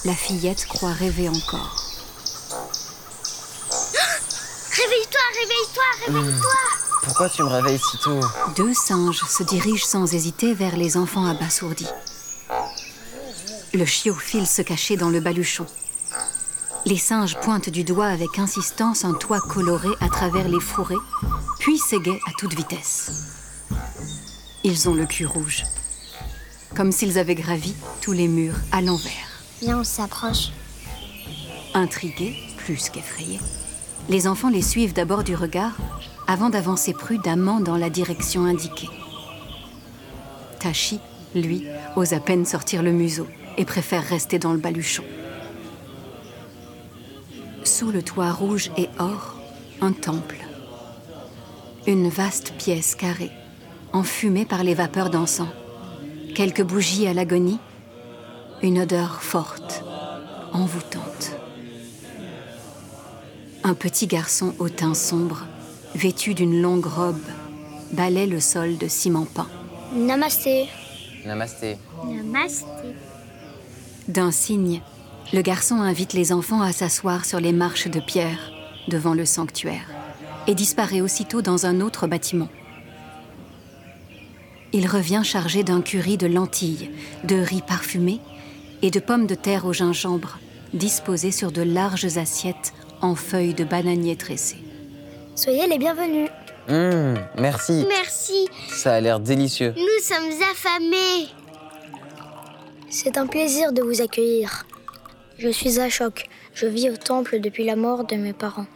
la fillette croit rêver encore. Réveille-toi, réveille-toi, réveille-toi! Pourquoi tu me réveilles si tôt? 2 singes se dirigent sans hésiter vers les enfants abasourdis. Le chiot file se cacher dans le baluchon. Les singes pointent du doigt avec insistance un toit coloré à travers les fourrés, puis s'égaient à toute vitesse. Ils ont le cul rouge, comme s'ils avaient gravi tous les murs à l'envers. Viens, on s'approche. Intrigués, plus qu'effrayés, les enfants les suivent d'abord du regard avant d'avancer prudemment dans la direction indiquée. Tashi, lui, ose à peine sortir le museau et préfère rester dans le baluchon. Sous le toit rouge et or, un temple. Une vaste pièce carrée, enfumée par les vapeurs d'encens. Quelques bougies à l'agonie, une odeur forte, envoûtante. Un petit garçon au teint sombre, vêtu d'une longue robe, balaie le sol de ciment peint. Namasté. Namasté. Namasté. D'un signe, le garçon invite les enfants à s'asseoir sur les marches de pierre devant le sanctuaire et disparaît aussitôt dans un autre bâtiment. Il revient chargé d'un curry de lentilles, de riz parfumé et de pommes de terre au gingembre, disposées sur de larges assiettes en feuilles de bananier tressées. Soyez les bienvenus. Merci. Merci. Ça a l'air délicieux. Nous sommes affamés. C'est un plaisir de vous accueillir. Je suis Ashok. Je vis au temple depuis la mort de mes parents.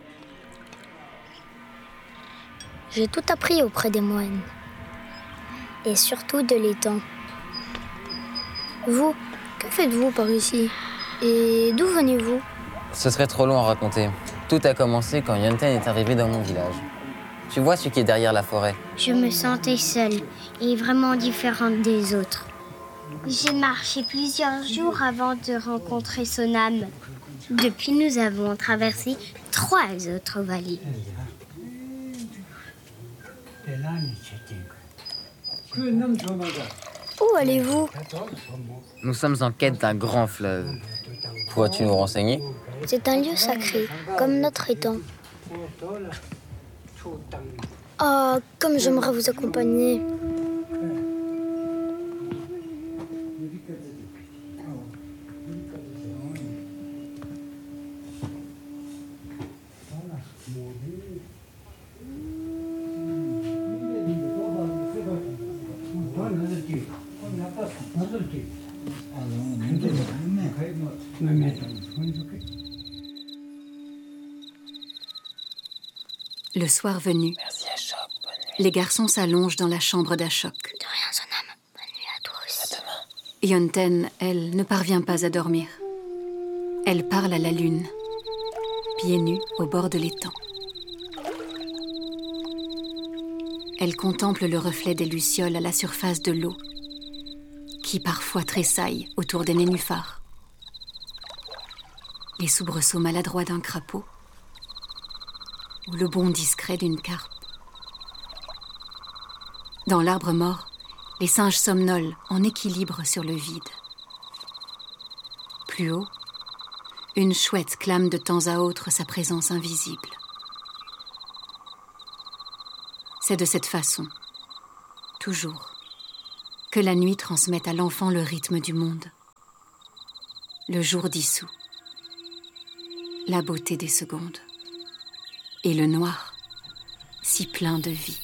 J'ai tout appris auprès des moines. Et surtout de l'étang. Vous, que faites-vous par ici? Et d'où venez-vous? Ce serait trop long à raconter. Tout a commencé quand Yonten est arrivé dans mon village. Tu vois ce qui est derrière la forêt? Je me sentais seule et vraiment différente des autres. J'ai marché plusieurs jours avant de rencontrer Sonam. Depuis, nous avons traversé 3 autres vallées. Où allez-vous? Nous sommes en quête d'un grand fleuve. Pourrais-tu nous renseigner? C'est un lieu sacré, comme notre étang. Ah, comme j'aimerais vous accompagner. Le soir venu, Merci Ashok, bonne nuit. les garçons s'allongent dans la chambre d'Ashok. De rien, Sonam. Bonne nuit à toi aussi. À demain. Yonten, elle, ne parvient pas à dormir. Elle parle à la lune, pieds nus au bord de l'étang. Elle contemple le reflet des lucioles à la surface de l'eau, qui parfois tressaillent autour des nénuphars. Les soubresauts maladroits d'un crapaud, ou le bond discret d'une carpe. Dans l'arbre mort, les singes somnolent en équilibre sur le vide. Plus haut, une chouette clame de temps à autre sa présence invisible. C'est de cette façon, toujours, que la nuit transmet à l'enfant le rythme du monde. Le jour dissout, la beauté des secondes. Et le noir, si plein de vie.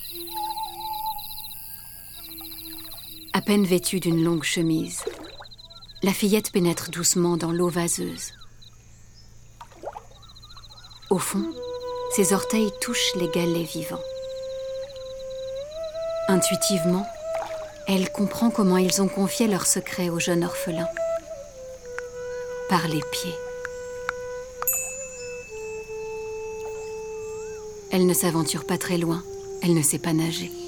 À peine vêtue d'une longue chemise, la fillette pénètre doucement dans l'eau vaseuse. Au fond, ses orteils touchent les galets vivants. Intuitivement, elle comprend comment ils ont confié leur secret au jeune orphelin. Par les pieds. Elle ne s'aventure pas très loin, elle ne sait pas nager.